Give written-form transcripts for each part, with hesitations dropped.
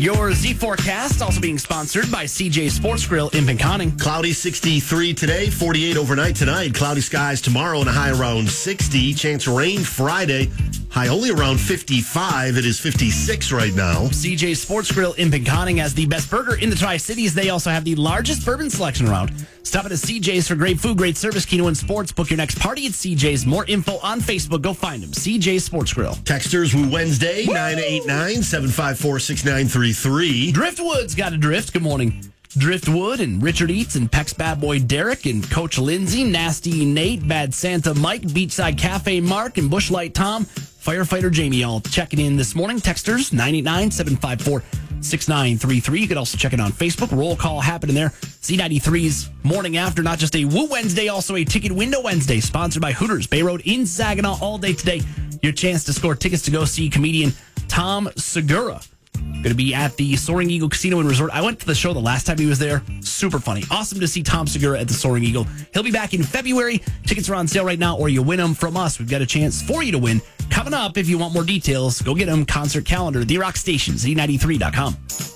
Your Z forecast also being sponsored by CJ Sports Grill in Pinconning. Cloudy 63 today, 48 overnight tonight. Cloudy skies tomorrow and a high around 60. Chance of rain Friday, high only around 55. It is 56 right now. CJ Sports Grill in Pinconning has the best burger in the Tri-Cities. They also have the largest bourbon selection around. Stop at a CJ's for great food, great service, Keno and sports. Book your next party at CJ's. More info on Facebook. Go find them. CJ Sports Grill. Texters Woo Wednesday, 989-754-6933. Driftwood's got a drift. Good morning. Driftwood and Richard Eats and Peck's Bad Boy Derek and Coach Lindsay, Nasty Nate, Bad Santa Mike, Beachside Cafe Mark, and Bushlight Tom, Firefighter Jamie all checking in this morning. Texters 989-754-6933. You can also check it on Facebook. Roll call happening there. Z93's Morning After, not just a Woo Wednesday, also a Ticket Window Wednesday, sponsored by Hooters, Bay Road in Saginaw all day today. Your chance to score tickets to go see comedian Tom Segura. Going to be at the Soaring Eagle Casino and Resort. I went to the show the last time he was there. Super funny. Awesome to see Tom Segura at the Soaring Eagle. He'll be back in February. Tickets are on sale right now, or you win them from us. We've got a chance for you to win. Coming up, if you want more details, go get them. Concert calendar, The Rock Station, Z93.com.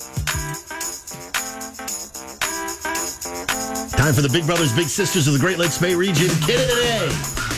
Time for the Big Brothers Big Sisters of the Great Lakes Bay region. Kid of the day.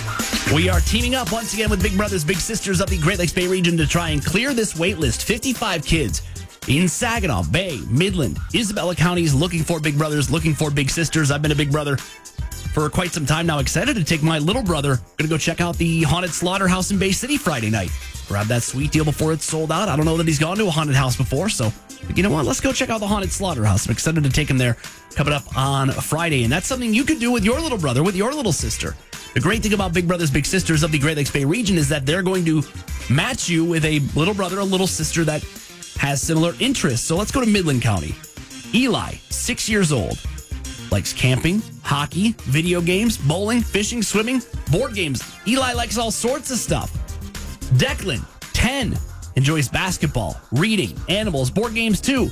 We are teaming up once again with Big Brothers Big Sisters of the Great Lakes Bay region to try and clear this wait list. 55 kids in Saginaw, Bay, Midland, Isabella counties looking for Big Brothers, looking for Big Sisters. I've been a Big Brother for quite some time now. Excited to take my little brother. Going to go check out the Haunted Slaughterhouse in Bay City Friday night. Grab that sweet deal before it's sold out. I don't know that he's gone to a haunted house before, so you know what? Let's go check out the Haunted Slaughterhouse. I'm excited to take him there coming up on Friday, and that's something you could do with your little brother, with your little sister. The great thing about Big Brothers Big Sisters of the Great Lakes Bay region is that they're going to match you with a little brother, a little sister that has similar interests. So let's go to Midland County. Eli, 6 years old, likes camping, hockey, video games, bowling, fishing, swimming, board games. Eli likes all sorts of stuff. Declan, 10, enjoys basketball, reading, animals, board games too.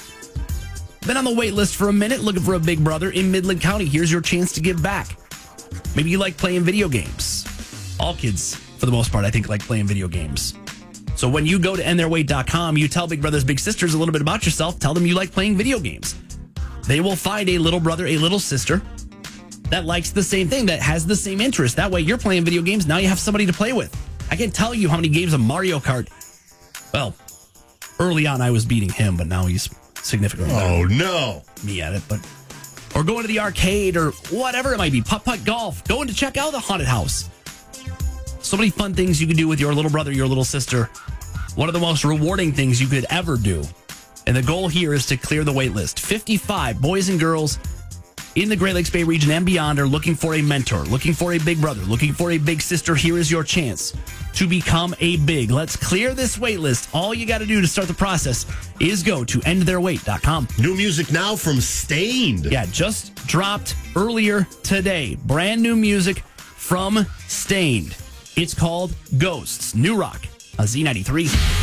Been on the wait list for a minute looking for a big brother in Midland County. Here's your chance to give back. Maybe you like playing video games. All kids, for the most part, I think, like playing video games. So when you go to endtheirwait.com, you tell Big Brothers Big Sisters a little bit about yourself. Tell them you like playing video games. They will find a little brother, a little sister that likes the same thing, that has the same interest. That way you're playing video games. Now you have somebody to play with. I can't tell you how many games of Mario Kart. Well, early on I was beating him, but now he's significantly better. Oh, no. Me at it, but... Or going to the arcade or whatever it might be. Putt-putt golf. Going to check out the haunted house. So many fun things you can do with your little brother, your little sister. One of the most rewarding things you could ever do. And the goal here is to clear the wait list. 55 boys and girls in the Great Lakes Bay region and beyond are looking for a mentor, looking for a big brother, looking for a big sister. Here is your chance to become a big. Let's clear this wait list. All you got to do to start the process is go to endtheirwait.com. New music now from Stained. Yeah, just dropped earlier today. Brand new music from Stained. It's called Ghosts. New rock. A Z93.